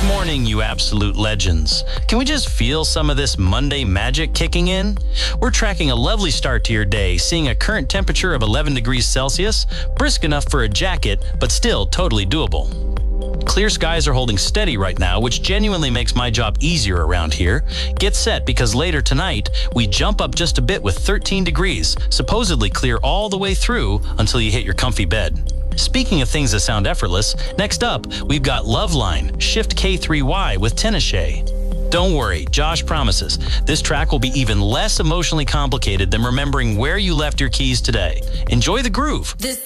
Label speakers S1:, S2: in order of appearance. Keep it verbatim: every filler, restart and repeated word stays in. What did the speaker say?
S1: morning, you absolute legends. Can we just feel some of this Monday magic kicking in? We're tracking a lovely start to your day, seeing a current temperature of eleven degrees Celsius, brisk enough for a jacket, but still totally doable. Clear skies are holding steady right now, which genuinely makes my job easier around here. Get set, because later tonight, we jump up just a bit with thirteen degrees, supposedly clear all the way through until you hit your comfy bed. Speaking of things that sound effortless, next up, we've got Loveline, Shift K three Y with Tinashe. Don't worry, Josh promises, this track will be even less emotionally complicated than remembering where you left your keys today. Enjoy the groove.
S2: This